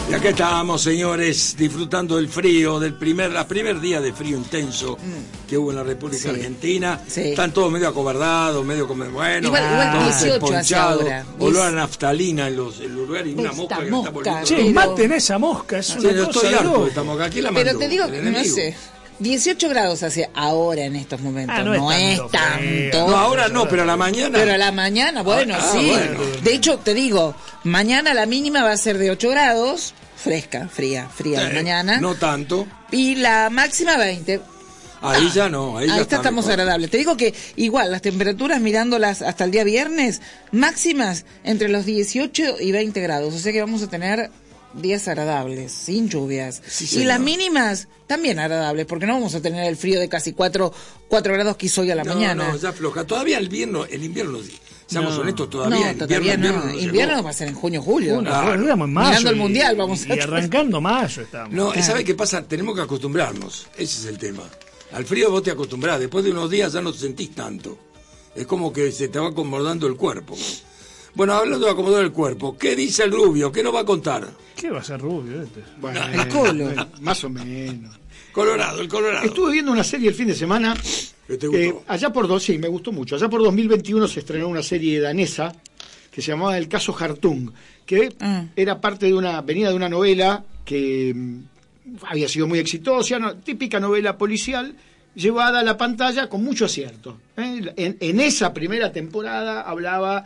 Y acá estamos, señores, disfrutando del frío, del primer día de frío intenso que hubo en la República Argentina. Sí. Están todos medio acobardados, medio como, bueno, igual 18 ponchados, olor a naftalina en los lugares y una mosca que está volviendo. Che, maten a esa mosca, es una cosa estoy harto de esta mosca. Aquí la mandó. Pero te digo, no sé. 18 grados hace ahora en estos momentos, no es tanto. No, ahora no, pero a la mañana. Pero a la mañana, bueno, sí. Bueno. De hecho, te digo, mañana la mínima va a ser de 8 grados, fría la mañana. No tanto. Y la máxima 20. Ahí ya no, ahí ya estamos mejor. Agradables. Te digo que igual las temperaturas mirándolas hasta el día viernes, máximas entre los 18 y 20 grados. O sea que vamos a tener días agradables, sin lluvias. Sí, y las mínimas también agradables, porque no vamos a tener el frío de casi 4 grados que hizo hoy a la mañana. No, ya floja. Todavía el invierno, seamos honestos, todavía. Invierno va a ser en junio, julio. Mirando el mundial, vamos a y arrancando mayo estamos. No, ¿sabes qué pasa? Tenemos que acostumbrarnos. Ese es el tema. Al frío vos te acostumbrás. Después de unos días ya no te sentís tanto. Es como que se te va acomodando el cuerpo. Bueno, hablando de acomodar el cuerpo, ¿qué dice el Rubio? ¿Qué nos va a contar? ¿Qué va a ser Rubio este? Bueno, el Colo. Más o menos. El Colorado. Estuve viendo una serie el fin de semana. ¿Te gustó? Sí, me gustó mucho. Allá por 2021 se estrenó una serie danesa que se llamaba El caso Hartung, que era venía de una novela que había sido muy exitosa, típica novela policial, llevada a la pantalla con mucho acierto. En esa primera temporada hablaba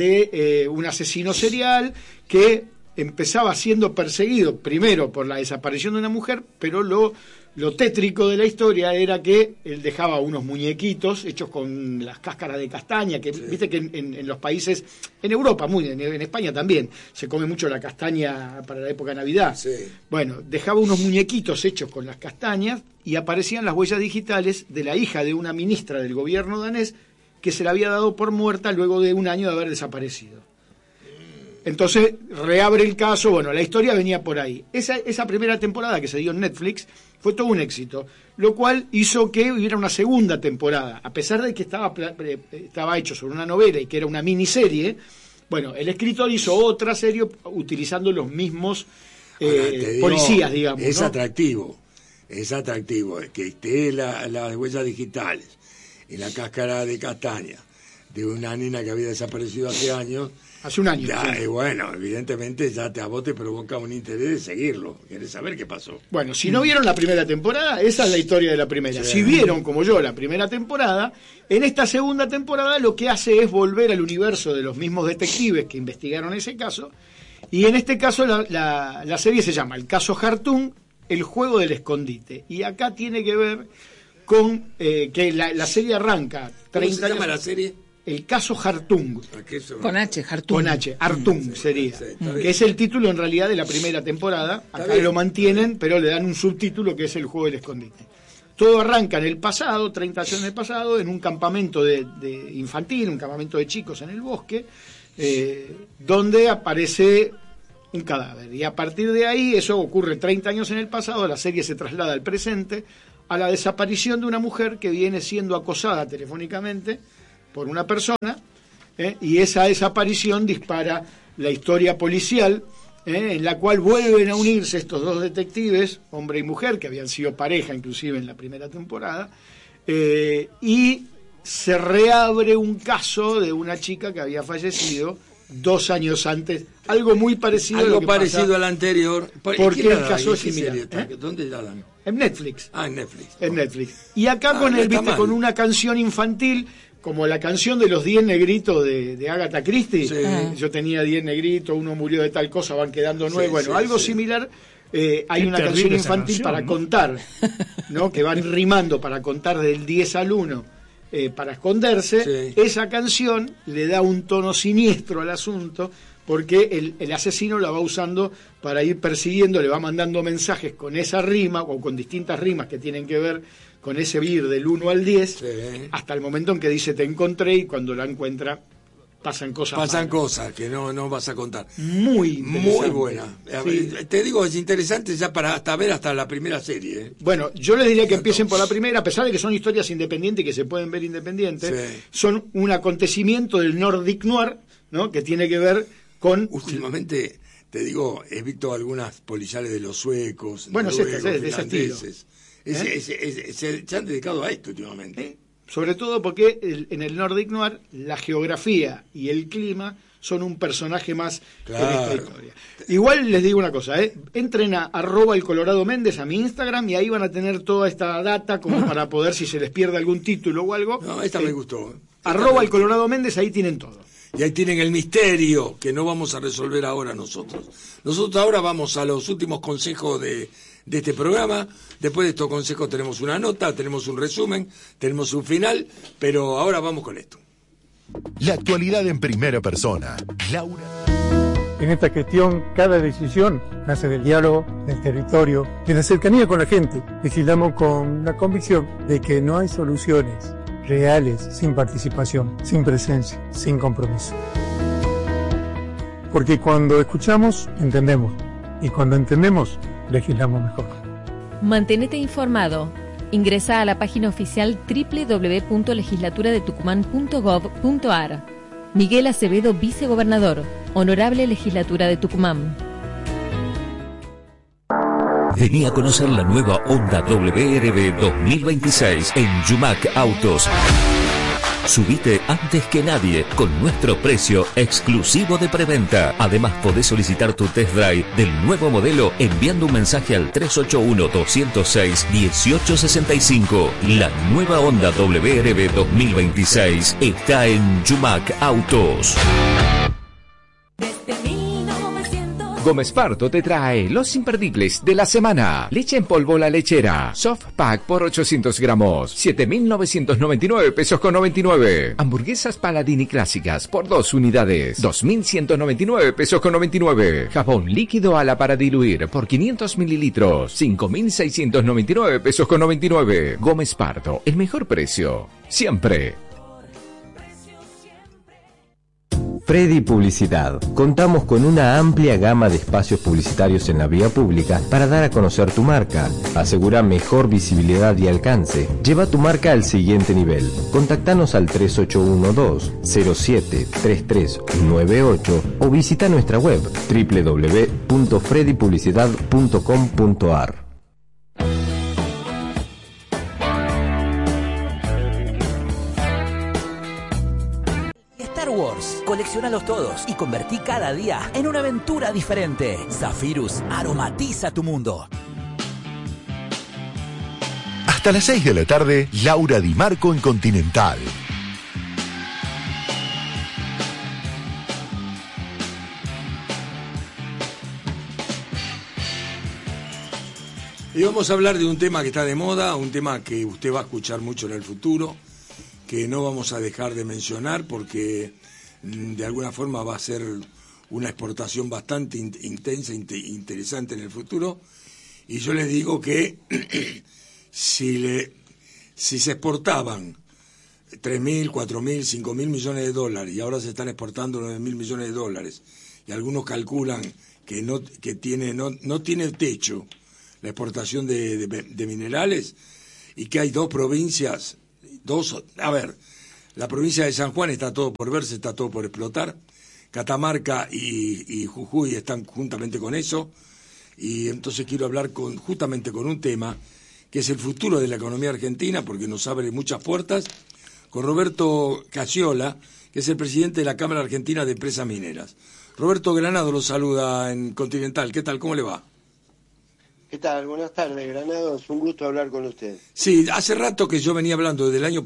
de un asesino serial que empezaba siendo perseguido primero por la desaparición de una mujer, pero lo tétrico de la historia era que él dejaba unos muñequitos hechos con las cáscaras de castaña, que viste que en los países, en Europa, en España también, se come mucho la castaña para la época de Navidad. Sí. Bueno, dejaba unos muñequitos hechos con las castañas y aparecían las huellas digitales de la hija de una ministra del gobierno danés que se la había dado por muerta luego de un año de haber desaparecido. Entonces reabre el caso, bueno, la historia venía por ahí. Esa primera temporada que se dio en Netflix fue todo un éxito, lo cual hizo que hubiera una segunda temporada, a pesar de que estaba hecho sobre una novela y que era una miniserie. Bueno, el escritor hizo otra serie utilizando los mismos policías, digamos. Es ¿no? atractivo que esté las huellas digitales en la cáscara de castaña de una nena que había desaparecido hace años. Hace un año. Ya, bueno, evidentemente ya a vos te provoca un interés de seguirlo. Querés saber qué pasó. Bueno, si no vieron la primera temporada, esa es la historia de la primera. Sí. Si vieron, como yo, la primera temporada, en esta segunda temporada lo que hace es volver al universo de los mismos detectives que investigaron ese caso. Y en este caso la serie se llama El caso Hartung, el juego del escondite. Y acá tiene que ver con que la serie arranca. ¿Cómo se llama la serie? El caso Hartung. Con H, Hartung. Con H, Hartung sería. Que es el título en realidad de la primera temporada. Acá lo mantienen, pero le dan un subtítulo que es El juego del escondite. Todo arranca en el pasado, 30 años en el pasado, en un campamento de infantil, un campamento de chicos en el bosque, donde aparece un cadáver. Y a partir de ahí, eso ocurre 30 años en el pasado, la serie se traslada al presente, a la desaparición de una mujer que viene siendo acosada telefónicamente por una persona, y esa desaparición dispara la historia policial, en la cual vuelven a unirse estos dos detectives, hombre y mujer, que habían sido pareja inclusive en la primera temporada, y se reabre un caso de una chica que había fallecido 2 años antes, algo muy parecido algo a lo que parecido pasa, al anterior. porque el caso es similar. ¿Dónde la dan? En Netflix. En Netflix. En Netflix. Y acá con una canción infantil, como la canción de los 10 negritos de Agatha Christie. Sí. Yo tenía 10 negritos, uno murió de tal cosa, van quedando 9. Bueno, algo similar. Hay una canción infantil para contar, ¿no? Que van rimando para contar del 10 al 1, para esconderse. Sí. Esa canción le da un tono siniestro al asunto, porque el asesino la va usando para ir persiguiendo, le va mandando mensajes con esa rima o con distintas rimas que tienen que ver con ese vir del 1 al 10, hasta el momento en que dice te encontré, y cuando la encuentra pasan cosas que no vas a contar. Muy buena. Sí. Te digo, es interesante ya para ver hasta la primera serie. Bueno, yo les diría que empiecen por la primera, a pesar de que son historias independientes y que se pueden ver independientes. Son un acontecimiento del Nordic Noir, ¿no? Que tiene que ver con... Últimamente te digo, he visto algunas policiales de los suecos, bueno, noruegos, de ese estilo. Se han dedicado a esto últimamente. Sobre todo porque en el Nordic Noir la geografía y el clima son un personaje más en esta historia. Igual les digo una cosa, entren a @elColoradoMéndez a mi Instagram y ahí van a tener toda esta data como para poder, si se les pierde algún título o algo. No, esta me gustó. @elColoradoMéndez, ahí tienen todo. Y ahí tienen el misterio que no vamos a resolver ahora nosotros. Nosotros ahora vamos a los últimos consejos de este programa. Después de estos consejos tenemos una nota, tenemos un resumen, tenemos un final, pero ahora vamos con esto. La actualidad en primera persona. Laura. En esta gestión, cada decisión nace del diálogo, del territorio, de la cercanía con la gente. Legislamos con la convicción de que no hay soluciones reales sin participación, sin presencia, sin compromiso. Porque cuando escuchamos, entendemos. Y cuando entendemos, legislamos mejor. Mantenete informado. Ingresa a la página oficial www.legislaturadetucumán.gov.ar. Miguel Acevedo, vicegobernador. Honorable Legislatura de Tucumán. Vení a conocer la nueva Honda WRB 2026 en Yumac Autos. Subite antes que nadie con nuestro precio exclusivo de preventa. Además podés solicitar tu test drive del nuevo modelo enviando un mensaje al 381-206-1865. La nueva Honda WRB 2026 está en Yumac Autos. Gómez Parto te trae los imperdibles de la semana. Leche en polvo La Lechera. Soft Pack por 800 gramos. 7.999 pesos con 99. Hamburguesas Paladini clásicas por 2 unidades. 2.199 pesos con 99. Jabón líquido ala para diluir por 500 mililitros. 5.699 pesos con 99. Gómez Parto, el mejor precio. Siempre. Freddy Publicidad. Contamos con una amplia gama de espacios publicitarios en la vía pública para dar a conocer tu marca. Asegura mejor visibilidad y alcance. Lleva tu marca al siguiente nivel. Contactanos al 3812-073398 o visita nuestra web www.freddypublicidad.com.ar. Colecciónalos todos y convertí cada día en una aventura diferente. Zafirus aromatiza tu mundo. Hasta las 6 de la tarde, Laura Di Marco en Continental. Y vamos a hablar de un tema que está de moda, un tema que usted va a escuchar mucho en el futuro, que no vamos a dejar de mencionar porque de alguna forma va a ser una exportación bastante intensa, interesante en el futuro. Y yo les digo que si se exportaban 3.000, 4.000, 5.000 millones de dólares y ahora se están exportando 9.000 millones de dólares y algunos calculan que no tiene techo la exportación de minerales y que hay dos provincias, la provincia de San Juan está todo por verse, está todo por explotar. Catamarca y Jujuy están juntamente con eso. Y entonces quiero hablar justamente con un tema que es el futuro de la economía argentina, porque nos abre muchas puertas, con Roberto Casciola, que es el presidente de la Cámara Argentina de Empresas Mineras. Roberto Granado lo saluda en Continental. ¿Qué tal? ¿Cómo le va? ¿Qué tal? Buenas tardes, Granados. Un gusto hablar con usted. Sí, hace rato que yo venía hablando desde el año